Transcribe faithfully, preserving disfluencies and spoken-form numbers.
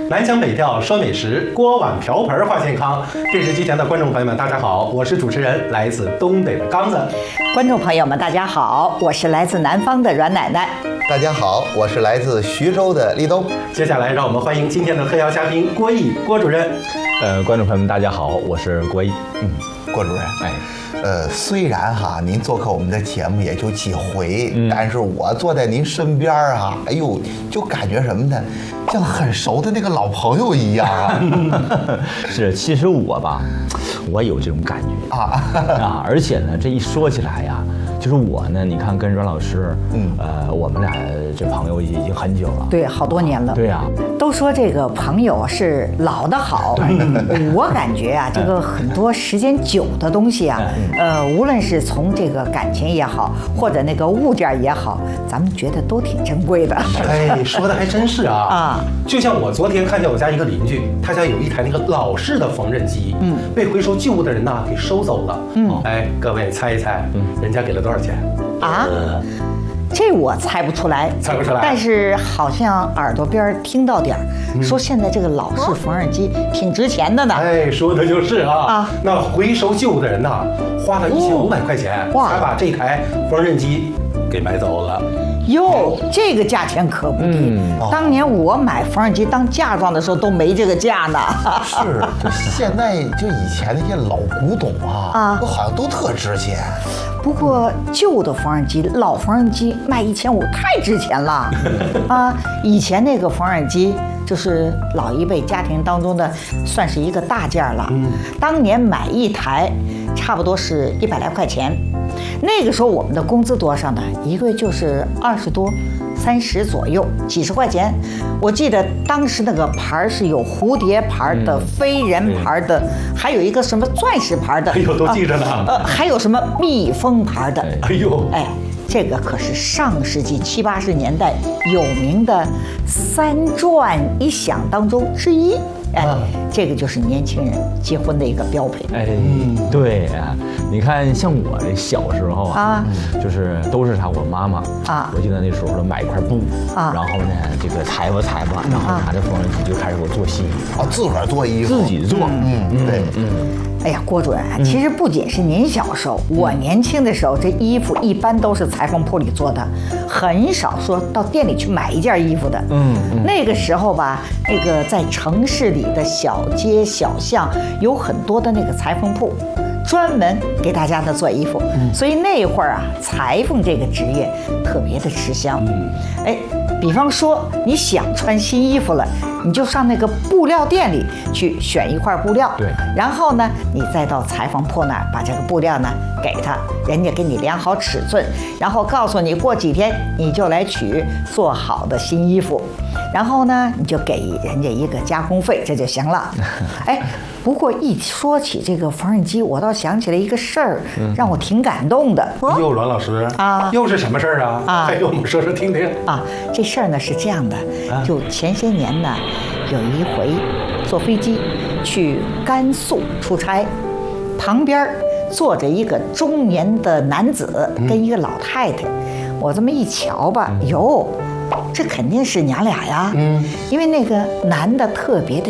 南腔北调说美食，锅碗瓢盆话健康。电视机前的观众朋友们，大家好，我是主持人来自东北的刚子。 观众朋友们，大家好，我是来自南方的阮奶奶。 大家好，我是来自徐州的立冬。 接下来，让我们欢迎今天的特邀嘉宾郭毅郭主任。 呃，观众朋友们，大家好，我是郭毅。 嗯，郭主任，哎。呃，虽然哈您做客我们的节目也就几回，嗯、但是我坐在您身边啊，哎呦，就感觉什么呢，像很熟的那个老朋友一样啊。 是，其实我吧，我有这种感觉啊啊，而且呢，这一说起来呀，就是我呢，你看跟阮老师，嗯，呃，我们俩这朋友已经很久了， 对，好多年了。 对呀、啊， 都说这个朋友是老的好，我感觉啊，这个很多时间久的东西啊。呃，无论是从这个感情也好，或者那个物件也好，咱们觉得都挺珍贵的。 哎，说的还真是啊！啊，就像我昨天看见我家一个邻居，他家有一台那个老式的缝纫机，嗯，被回收旧物的人呐给收走了。嗯，哎，各位猜一猜，嗯，人家给了多少钱？ 啊？呃这我猜不出来， 猜不出来。 但是好像耳朵边听到点儿，嗯、说现在这个老式缝纫机挺值钱的呢。 哎，说的就是啊。啊，那回收旧物的人呐，花了一千五百块钱，哦、才把这台缝纫机给买走了。 哟，这个价钱可不低。嗯、当年我买缝纫机当嫁妆的时候都没这个价呢。 是，就现在就以前那些老古董啊，啊，都好像都特值钱。 不过旧的缝纫机、老缝纫机卖一千五太值钱了啊！以前那个缝纫机就是老一辈家庭当中的，算是一个大件了。嗯，当年买一台，差不多是一百来块钱。那个时候我们的工资多少呢？一个月就是二十多、三十左右，几十块钱。我记得当时那个牌是有蝴蝶牌的、嗯、飞人牌的，还有一个什么钻石牌的， 哎呦，都记着呢。 呃，还有什么蜜蜂牌的， 哎呦， 哎，这个可是上世纪七八十年代有名的三转一响当中之一。哎，这个就是年轻人结婚的一个标配。 哎，对啊，你看像我这小时候啊，就是都是啥，我妈妈啊，我记得那时候买一块布啊，然后呢这个裁吧裁吧，然后拿着缝纫机就开始给我做新衣服。 哦，自个儿做衣服， 自己做。嗯，对，嗯。 哎呀，郭主任，其实不仅是您小时候，我年轻的时候，这衣服一般都是裁缝铺里做的，很少说到店里去买一件衣服的。嗯，那个时候吧，那个在城市里的小街小巷有很多的那个裁缝铺，专门给大家的做衣服。所以那会儿啊，裁缝这个职业特别的吃香。哎，比方说你想穿新衣服了，你就上那个布料店里去选一块布料， 对， 然后呢，你再到裁缝铺那儿把这个布料呢给他，人家给你量好尺寸，然后告诉你过几天你就来取做好的新衣服，然后呢你就给人家一个加工费，这就行了。哎，不过一说起这个缝纫机，我倒想起来一个事儿，让我挺感动的。 哟，阮老师啊，又是什么事儿啊？啊，快给我们说说听听啊。这事儿呢是这样的，就前些年呢，有一回坐飞机去甘肃出差，旁边坐着一个中年的男子跟一个老太太。嗯、我这么一瞧吧，哟，这肯定是娘俩呀。嗯，因为那个男的特别的